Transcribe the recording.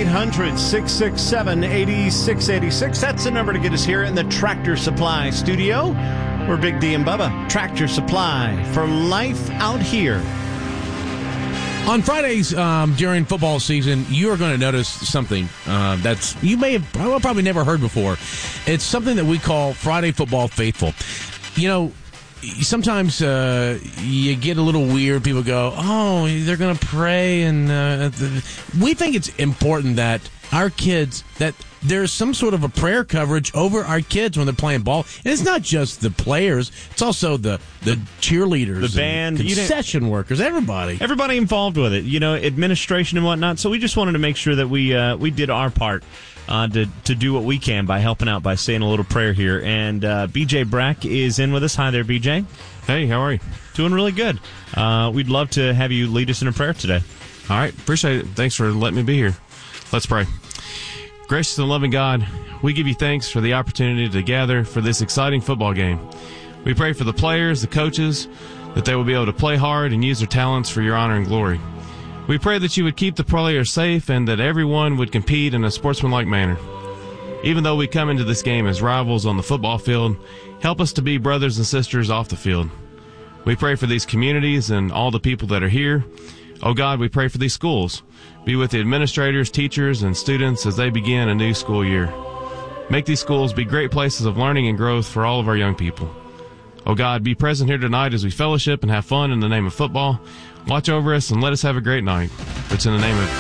1-800-667-8686. That's the number to get us here in the Tractor Supply studio. We're Big D and Bubba. Tractor Supply for life out here. On Fridays during football season, you are going to notice something that's you may have probably never heard before. It's something that we call Friday Football Faithful. You know, sometimes you get a little weird. People go, oh, they're going to pray. And we think it's important that our kids, that there's some sort of a prayer coverage over our kids when they're playing ball. And it's not just the players. It's also the cheerleaders, the band, concession workers, everybody. Everybody involved with it, administration and whatnot. So we just wanted to make sure that we did our part to do what we can by helping out by saying a little prayer here. And BJ Brack is in with us. Hi there, BJ. Hey, how are you? Doing really good. We'd love to have you lead us in a prayer today. All right, appreciate it. Thanks for letting me be here. Let's pray. Gracious and loving God, we give you thanks for the opportunity to gather for this exciting football game. We pray for the players, the coaches, that they will be able to play hard and use their talents for your honor and glory. We pray that you would keep the players safe and that everyone would compete in a sportsmanlike manner. Even though we come into this game as rivals on the football field, help us to be brothers and sisters off the field. We pray for these communities and all the people that are here. Oh God, we pray for these schools. Be with the administrators, teachers, and students as they begin a new school year. Make these schools be great places of learning and growth for all of our young people. Oh God, be present here tonight as we fellowship and have fun in the name of football. Watch over us and let us have a great night. It's in the name of